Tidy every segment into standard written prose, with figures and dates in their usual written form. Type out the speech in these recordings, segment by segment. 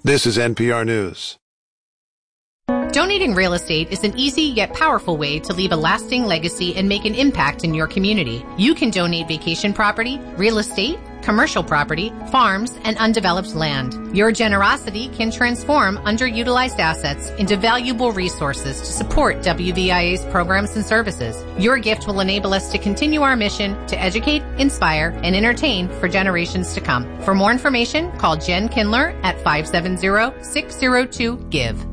This is NPR News. Donating real estate is an easy yet powerful way to leave a lasting legacy and make an impact in your community. You can donate vacation property, real estate, commercial property, farms, and undeveloped land. Your generosity can transform underutilized assets into valuable resources to support WVIA's programs and services. Your gift will enable us to continue our mission to educate, inspire, and entertain for generations to come. For more information, call Jen Kindler at 570-602-GIVE.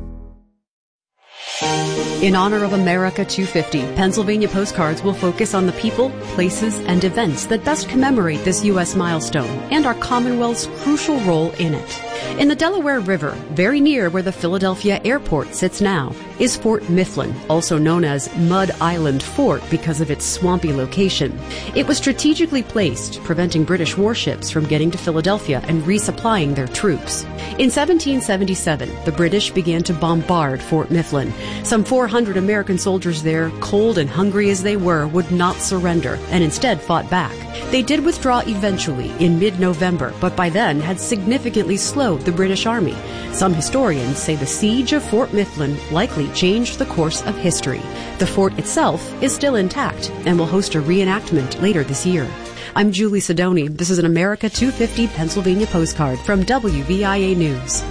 In honor of America 250, Pennsylvania Postcards will focus on the people, places, and events that best commemorate this U.S. milestone and our Commonwealth's crucial role in it. In the Delaware River, very near where the Philadelphia Airport sits now, is Fort Mifflin, also known as Mud Island Fort because of its swampy location. It was strategically placed, preventing British warships from getting to Philadelphia and resupplying their troops. In 1777, the British began to bombard Fort Mifflin. Some 400 American soldiers there, cold and hungry as they were, would not surrender and instead fought back. They did withdraw eventually in mid-November, but by then had significantly slowed the British Army. Some historians say the siege of Fort Mifflin likely changed the course of history. The fort itself is still intact and will host a reenactment later this year. I'm Julie Sidoni. This is an America 250 Pennsylvania postcard from WVIA News.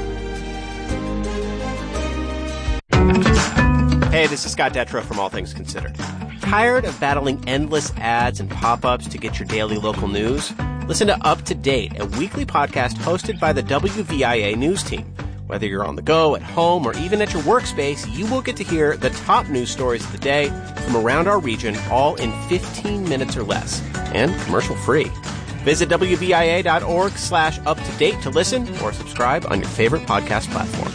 Hey, this is Scott Detrow from All Things Considered. Tired of battling endless ads and pop-ups to get your daily local news? Listen to Up to Date, a weekly podcast hosted by the WVIA news team. Whether you're on the go, at home, or even at your workspace, you will get to hear the top news stories of the day from around our region, all in 15 minutes or less, and commercial-free. Visit WVIA.org/up-to-date to listen or subscribe on your favorite podcast platform.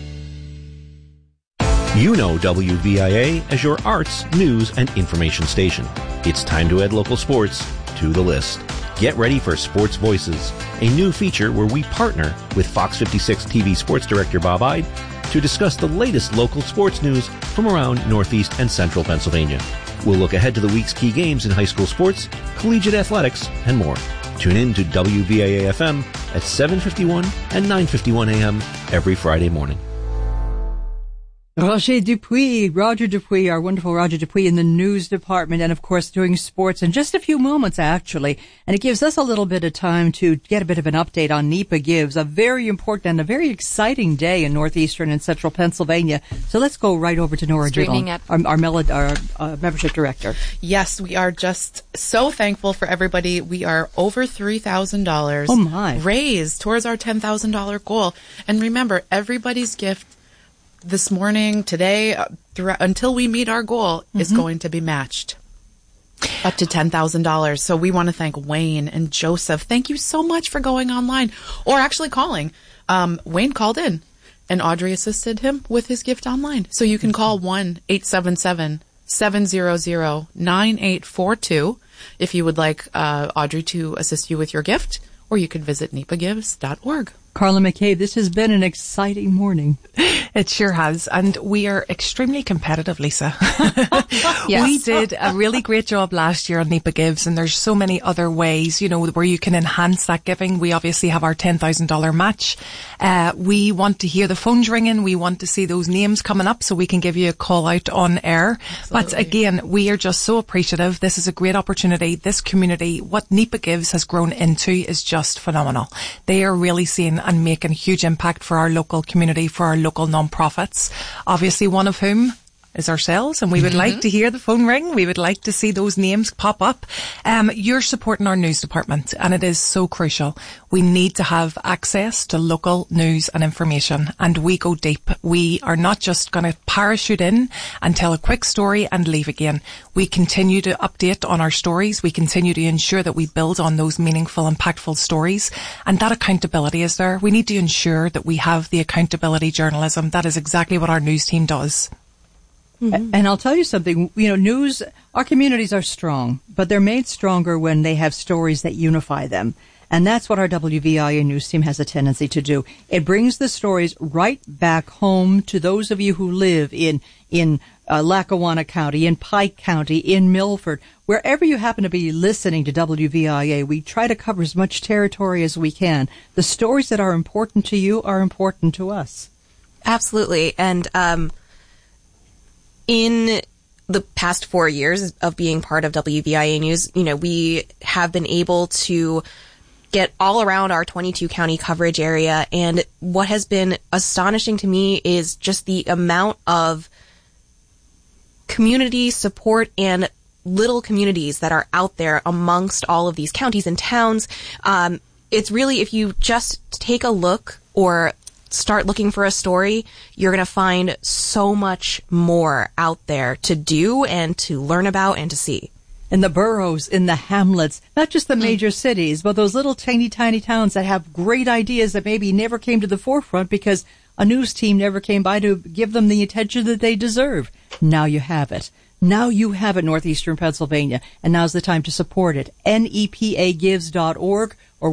You know WVIA as your arts, news, and information station. It's time to add local sports to the list. Get ready for Sports Voices, a new feature where we partner with Fox 56 TV sports director Bob Ide to discuss the latest local sports news from around Northeast and Central Pennsylvania. We'll look ahead to the week's key games in high school sports, collegiate athletics, and more. Tune in to WVIA FM at 7:51 and 9:51 a.m. every Friday morning. Roger Dupuis, our wonderful Roger Dupuis in the news department, and of course doing sports in just a few moments actually. And it gives us a little bit of time to get a bit of an update on NEPA Gives, a very important and a very exciting day in northeastern and central Pennsylvania. So let's go right over to Nora Giddle, our membership director. Yes, we are just so thankful for everybody. We are over $3,000 raised towards our $10,000 goal. And remember, everybody's gift this morning, today, until we meet our goal, is going to be matched up to $10,000. So we want to thank Wayne and Joseph. Thank you so much for going online or actually calling. Wayne called in and Audrey assisted him with his gift online. So you can call 1-877-700-9842 if you would like Audrey to assist you with your gift, or you could visit nepagives.org. Carla McCabe, this has been an exciting morning. It sure has. And we are extremely competitive, Lisa. Yes. We did a really great job last year on NEPA Gives, and there's so many other ways, where you can enhance that giving. We obviously have our $10,000 match. We want to hear the phones ringing. We want to see those names coming up so we can give you a call out on air. Absolutely. But again, we are just so appreciative. This is a great opportunity. This community, what NEPA Gives has grown into is just phenomenal. They are really seeing and making a huge impact for our local community, for our local non-profits, obviously one of whom is ourselves, and we would like to hear the phone ring. We would like to see those names pop up. You're supporting our news department, and it is so crucial. We need to have access to local news and information, and we go deep. We are not just going to parachute in and tell a quick story and leave again. We continue to update on our stories. We continue to ensure that we build on those meaningful, impactful stories, and that accountability is there. We need to ensure that we have the accountability journalism. That is exactly what our news team does. And I'll tell you something, news, our communities are strong, but they're made stronger when they have stories that unify them. And that's what our WVIA news team has a tendency to do. It brings the stories right back home to those of you who live in Lackawanna County, in Pike County, in Milford, wherever you happen to be listening to WVIA. We try to cover as much territory as we can. The stories that are important to you are important to us. Absolutely. And in the past 4 years of being part of WVIA News, we have been able to get all around our 22 county coverage area. And what has been astonishing to me is just the amount of community support and little communities that are out there amongst all of these counties and towns. It's really, if you just take a look or start looking for a story, you're going to find so much more out there to do and to learn about and to see. In the boroughs, in the hamlets, not just the major cities, but those little tiny towns that have great ideas that maybe never came to the forefront because a news team never came by to give them the attention that they deserve. Now you have it. Now you have it, Northeastern Pennsylvania, and now's the time to support it. NEPAgives.org or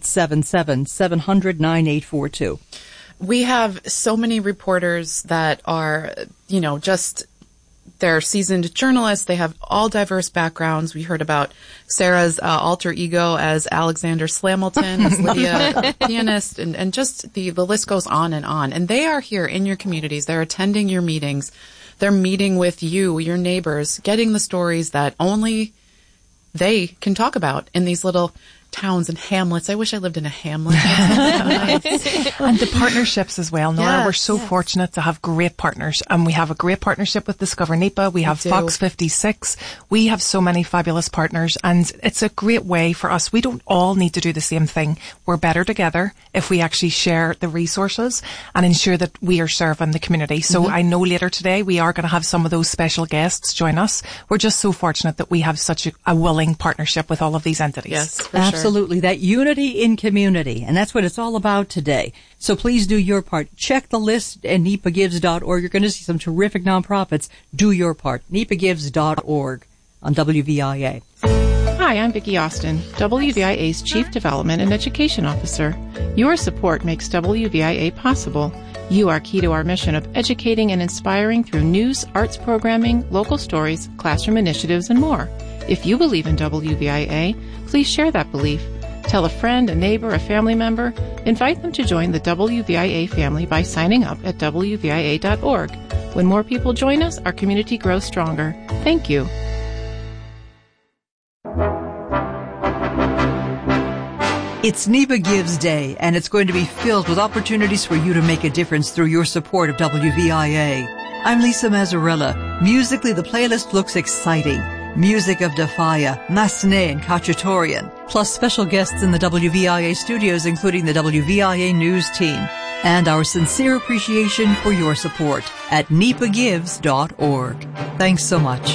1-877-700-9842. We have so many reporters that are, just they're seasoned journalists. They have all diverse backgrounds. We heard about Sarah's alter ego as Alexander Slamilton, as Lydia, a pianist, and just the list goes on. And they are here in your communities. They're attending your meetings. They're meeting with you, your neighbors, getting the stories that only they can talk about in these little towns and hamlets. I wish I lived in a hamlet. Nice. And the partnerships as well, Nora. Yes, we're so fortunate to have great partners. And we have a great partnership with Discover NEPA. We have Fox 56. We have so many fabulous partners, and it's a great way for us. We don't all need to do the same thing. We're better together if we actually share the resources and ensure that we are serving the community. So I know later today we are going to have some of those special guests join us. We're just so fortunate that we have such a willing partnership with all of these entities. Yes, for sure. Absolutely. That unity in community. And that's what it's all about today. So please do your part. Check the list at NEPAgives.org. You're going to see some terrific nonprofits. Do your part. NEPAgives.org on WVIA. Hi, I'm Vicki Austin, WVIA's Chief Development and Education Officer. Your support makes WVIA possible. You are key to our mission of educating and inspiring through news, arts programming, local stories, classroom initiatives, and more. If you believe in WVIA, please share that belief. Tell a friend, a neighbor, a family member. Invite them to join the WVIA family by signing up at WVIA.org. When more people join us, our community grows stronger. Thank you. It's NEPA Gives Day, and it's going to be filled with opportunities for you to make a difference through your support of WVIA. I'm Lisa Mazzarella. Musically, the playlist looks exciting. Music of Defia, Massenet, and Khachaturian, plus special guests in the WVIA studios, including the WVIA news team. And our sincere appreciation for your support at NEPAgives.org. Thanks so much.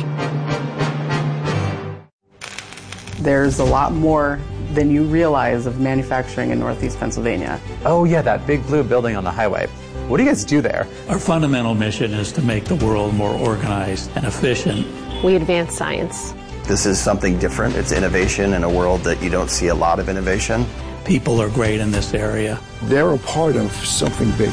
There's a lot more than you realize of manufacturing in Northeast Pennsylvania. Oh yeah, that big blue building on the highway. What do you guys do there? Our fundamental mission is to make the world more organized and efficient. We advance science. This is something different. It's innovation in a world that you don't see a lot of innovation. People are great in this area. They're a part of something big.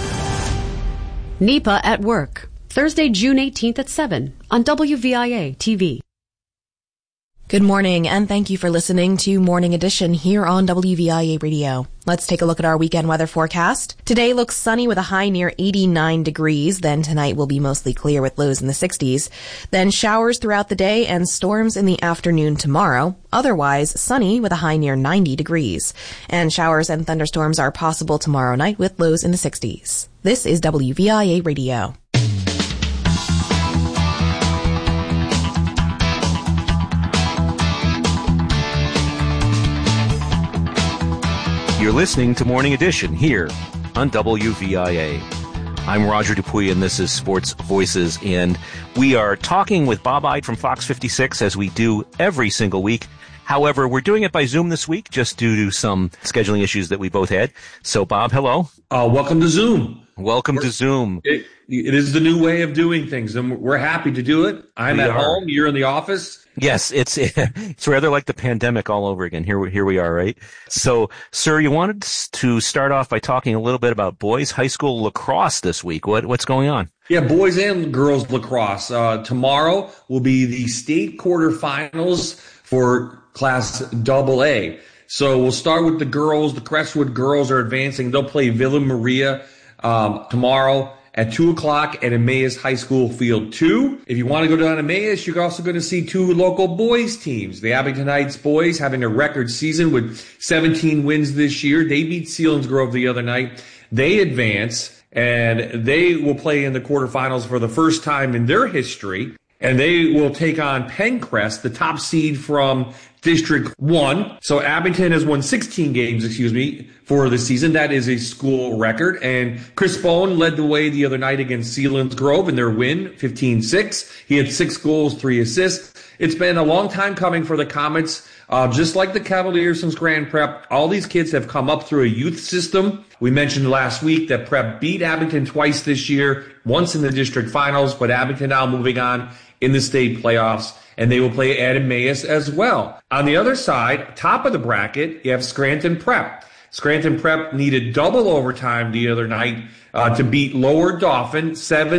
NEPA at Work, Thursday, June 18th at 7 on WVIA TV. Good morning, and thank you for listening to Morning Edition here on WVIA Radio. Let's take a look at our weekend weather forecast. Today looks sunny with a high near 89 degrees. Then tonight will be mostly clear with lows in the 60s. Then showers throughout the day and storms in the afternoon tomorrow. Otherwise, sunny with a high near 90 degrees. And showers and thunderstorms are possible tomorrow night with lows in the 60s. This is WVIA Radio. You're listening to Morning Edition here on WVIA. I'm Roger Dupuy, and this is Sports Voices, and we are talking with Bob Ide from Fox 56 as we do every single week. However, we're doing it by Zoom this week just due to some scheduling issues that we both had. So, Bob, hello. Welcome to Zoom. Welcome to Zoom. It is the new way of doing things, and we're happy to do it. I'm at home. You're in the office. Yes, it's rather like the pandemic all over again. Here we are, right? So, sir, you wanted to start off by talking a little bit about boys high school lacrosse this week. What's going on? Yeah, boys and girls lacrosse. Tomorrow will be the state quarterfinals for Class AA. So we'll start with the girls. The Crestwood girls are advancing. They'll play Villa Maria tomorrow at 2 o'clock at Emmaus High School Field 2. If you want to go down to Emmaus, you're also going to see 2 local boys teams. The Abington Heights boys having a record season with 17 wins this year. They beat Selinsgrove the other night. They advance, and they will play in the quarterfinals for the first time in their history. And they will take on Pencrest, the top seed from District 1. So Abington has won 16 games, for the season. That is a school record. And Chris Bone led the way the other night against Selinsgrove in their win, 15-6. He had 6 goals, 3 assists. It's been a long time coming for the Comets. Just like the Cavaliers since Grand Prep, all these kids have come up through a youth system. We mentioned last week that Prep beat Abington twice this year, once in the district finals, but Abington now moving on in the state playoffs, and they will play at Emmaus as well. On the other side, top of the bracket, you have Scranton Prep. Scranton Prep needed double overtime the other night to beat Lower Dauphin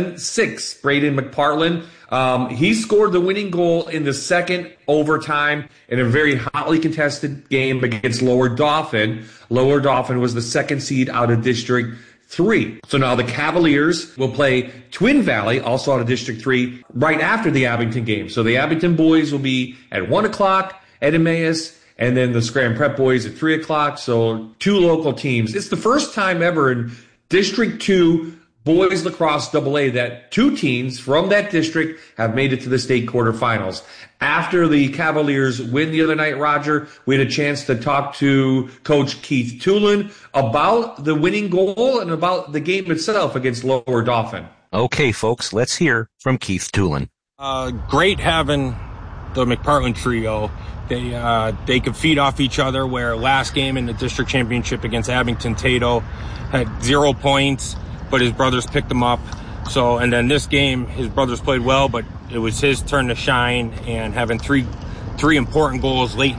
7-6. Braden McPartland, he scored the winning goal in the second overtime in a very hotly contested game against Lower Dauphin. Lower Dauphin was the second seed out of District 3. So now the Cavaliers will play Twin Valley, also out of District 3, right after the Abington game. So the Abington boys will be at 1 o'clock at Emmaus, and then the Scranton Prep boys at 3 o'clock. So 2 local teams. It's the first time ever in District 2 boys lacrosse AA that 2 teams from that district have made it to the state quarterfinals. After the Cavaliers win the other night, Roger, we had a chance to talk to Coach Keith Tulin about the winning goal and about the game itself against Lower Dauphin. Okay, folks, let's hear from Keith Tulin. Great having the McPartland trio. They could feed off each other, where last game in the district championship against Abington, Tato had 0 points, but his brothers picked them up. So, and then this game, his brothers played well, but it was his turn to shine, and having three important goals late in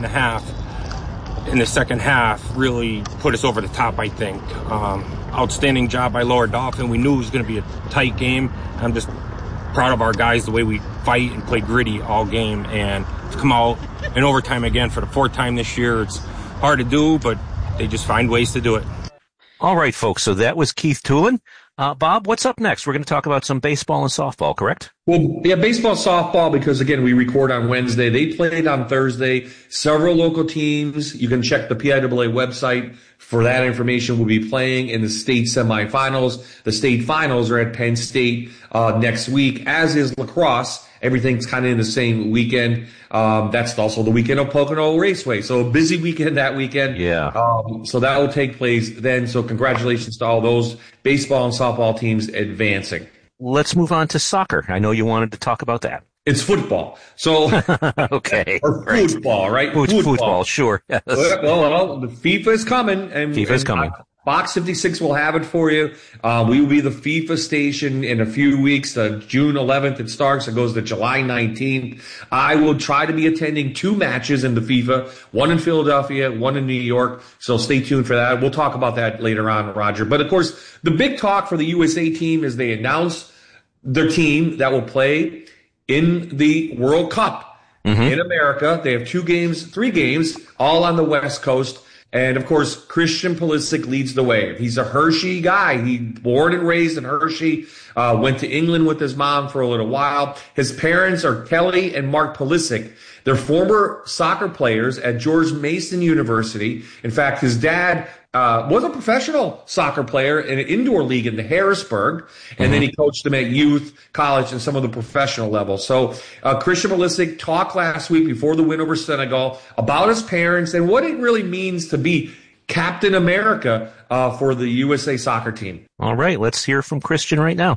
the second half really put us over the top, I think. Outstanding job by Lower Dauphin. We knew it was going to be a tight game. I'm just proud of our guys, the way we fight and play gritty all game, and to come out in overtime again for the 4th time this year. It's hard to do, but they just find ways to do it. All right, folks, so that was Keith Tulin. Bob, what's up next? We're going to talk about some baseball and softball, correct? Well, yeah, baseball, softball, because, again, we record on Wednesday. They played on Thursday. Several local teams. You can check the PIAA website for that information. Will be playing in the state semifinals. The state finals are at Penn State next week, as is lacrosse. Everything's kind of in the same weekend. That's also the weekend of Pocono Raceway. So a busy weekend that weekend. Yeah. So that will take place then. So congratulations to all those baseball and softball teams advancing. Let's move on to soccer. I know you wanted to talk about that. It's football. So okay. Or football, right? Football, sure. Yes. Well, the FIFA is coming. FIFA is coming. Box 56 will have it for you. We will be the FIFA station in a few weeks. June 11th it starts. It goes to July 19th. I will try to be attending 2 matches in the FIFA, one in Philadelphia, one in New York. So stay tuned for that. We'll talk about that later on, Roger. But of course, the big talk for the USA team is they announced their team that will play in the World Cup in America. They have 3 games, all on the West Coast. And, of course, Christian Pulisic leads the way. He's a Hershey guy. He born and raised in Hershey, went to England with his mom for a little while. His parents are Kelly and Mark Pulisic. They're former soccer players at George Mason University. In fact, his dad was a professional soccer player in an indoor league in the Harrisburg, and then he coached them at youth, college, and some of the professional levels. So Christian Pulisic talked last week before the win over Senegal about his parents and what it really means to be Captain America for the USA soccer team. All right, let's hear from Christian right now.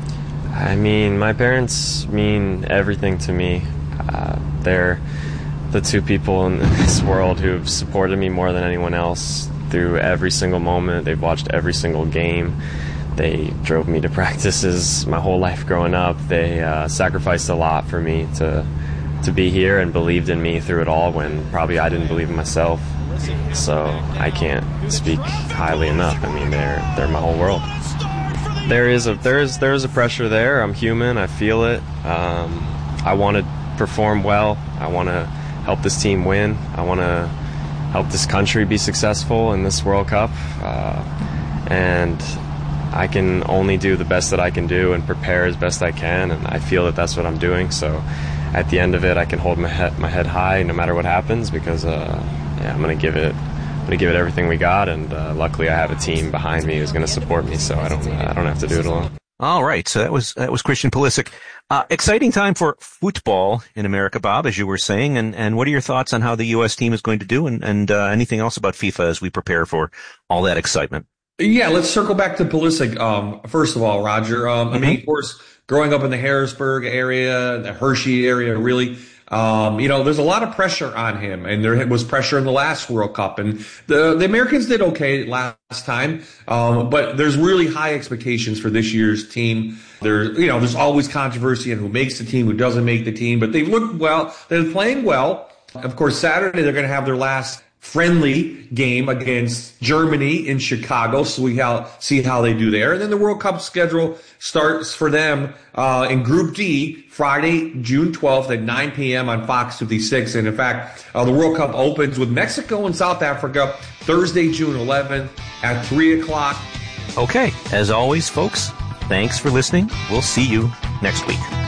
I mean, my parents mean everything to me. They're the 2 people in this world who've supported me more than anyone else through every single moment. They've watched every single game. They drove me to practices my whole life growing up. They sacrificed a lot for me to be here and believed in me through it all when probably I didn't believe in myself. So I can't speak highly enough. I mean, they're my whole world. There is a pressure there. I'm human. I feel it. I want to perform well. I want to help this team win. I want to help this country be successful in this World Cup. And I can only do the best that I can do and prepare as best I can, and I feel that that's what I'm doing. So at the end of it, I can hold my head high no matter what happens, because I'm going to give it everything we got, and luckily I have a team behind me who's going to support me, so I don't have to do it alone. All right, so that was Christian Pulisic. Exciting time for football in America, Bob, as you were saying, and what are your thoughts on how the U.S. team is going to do, and anything else about FIFA as we prepare for all that excitement? Yeah, let's circle back to Pulisic. First of all, Roger, I mean, of course, growing up in the Harrisburg area, the Hershey area, really, there's a lot of pressure on him, and there was pressure in the last World Cup, and the Americans did okay last time, but there's really high expectations for this year's team. There's always controversy on who makes the team, who doesn't make the team, but they've looked well. They're playing well. Of course, Saturday they're going to have their last friendly game against Germany in Chicago, so we see how they do there. And then the World Cup schedule starts for them in Group D, Friday, June 12th at 9 p.m. on Fox 56. And in fact, the World Cup opens with Mexico and South Africa Thursday, June 11th at 3 o'clock. Okay, as always, folks, thanks for listening. We'll see you next week.